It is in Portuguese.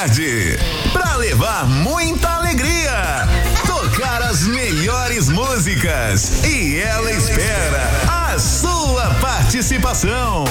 tarde. Pra levar muita alegria, tocar as melhores músicas e ela espera a sua participação.